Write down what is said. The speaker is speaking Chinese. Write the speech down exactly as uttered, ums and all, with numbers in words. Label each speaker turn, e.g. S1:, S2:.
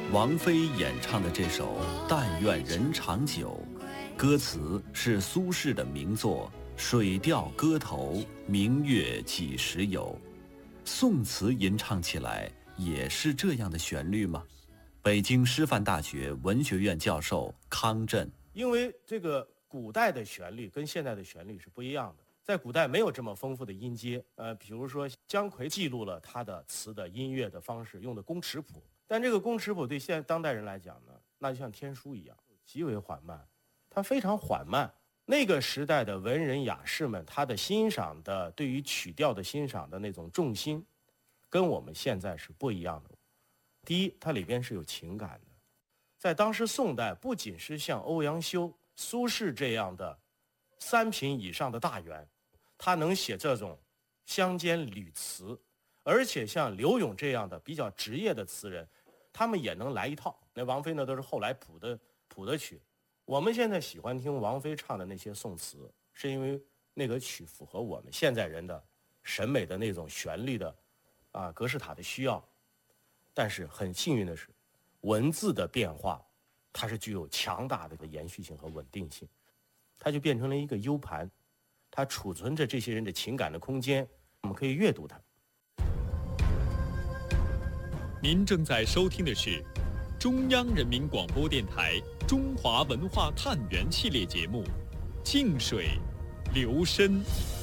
S1: 王菲演唱的这首《但愿人长久》，歌词是苏轼的名作《水调歌头·明月几时有》。宋词吟唱起来也是这样的旋律吗？北京师范大学文学院教授康震，
S2: 因为这个古代的旋律跟现在的旋律是不一样的，在古代没有这么丰富的音阶，呃，比如说姜夔记录了他的词的音乐的方式，用的宫尺谱，但这个宫尺谱对现在当代人来讲呢，那就像天书一样，极为缓慢，它非常缓慢。那个时代的文人雅士们，他的欣赏的对于曲调的欣赏的那种重心，跟我们现在是不一样的。第一，它里边是有情感的，在当时宋代，不仅是像欧阳修、苏轼这样的三品以上的大员，他能写这种乡间旅词，而且像柳永这样的比较职业的词人，他们也能来一套。那王菲呢，都是后来谱的谱的曲。我们现在喜欢听王菲唱的那些宋词，是因为那个曲符合我们现在人的审美的那种旋律的啊格式塔的需要。但是很幸运的是，文字的变化它是具有强大的延续性和稳定性，它就变成了一个 U 盘，它储存着这些人的情感的空间，我们可以阅读它。
S3: 您正在收听的是中央人民广播电台中华文化探源系列节目《静水流深》。